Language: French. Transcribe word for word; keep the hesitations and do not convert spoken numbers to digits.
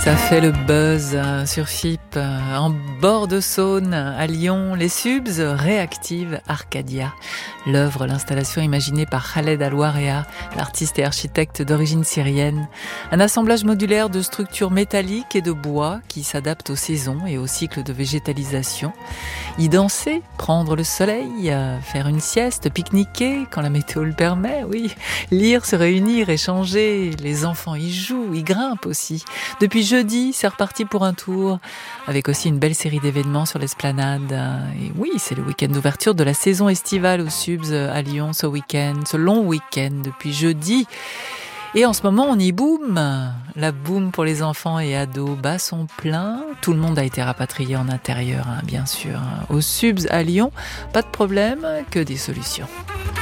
Ça fait le buzz sur F I P. En bord de Saône, à Lyon, les Subs réactivent Arcadia. L'œuvre, l'installation imaginée par Khaled Al-Waréa, l'artiste et architecte d'origine syrienne. Un assemblage modulaire de structures métalliques et de bois qui s'adaptent aux saisons et aux cycles de végétalisation. Y danser, prendre le soleil, faire une sieste, pique-niquer quand la météo le permet, oui. Lire, se réunir, échanger. Les enfants y jouent, y grimpent aussi. Depuis jeudi, c'est reparti pour un tour, avec aussi une belle série d'événements sur l'esplanade. Et oui, c'est le week-end d'ouverture de la saison estivale aux Subs à Lyon ce week-end, ce long week-end depuis jeudi. Et en ce moment, on y boum. La boum pour les enfants et ados bat son plein. Tout le monde a été rapatrié en intérieur, hein, bien sûr. Aux Subs à Lyon, pas de problème, que des solutions.